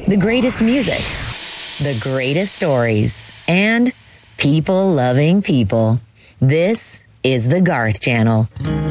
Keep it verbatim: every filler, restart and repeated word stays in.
The greatest music, the greatest stories, and people loving people. This is the Garth Channel.